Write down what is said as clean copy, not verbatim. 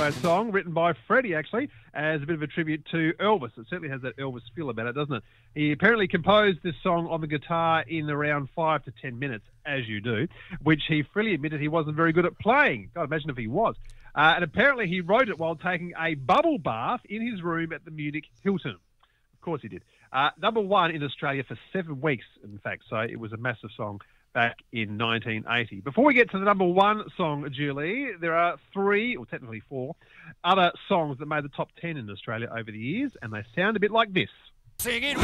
duo song written by Freddie, actually, as a bit of a tribute to Elvis. It certainly has that Elvis feel about it, doesn't it? He apparently composed this song on the guitar in around 5 to 10 minutes, as you do, which he freely admitted he wasn't very good at playing. God, imagine if he was. And apparently he wrote it while taking a bubble bath in his room at the Munich Hilton. Of course he did. Number one in Australia for 7 weeks, in fact, so it was a massive song back in 1980. Before we get to the number one song, Julie, there are 3, or technically 4, other songs that made the top 10 in Australia over the years, and they sound a bit like this. Singing.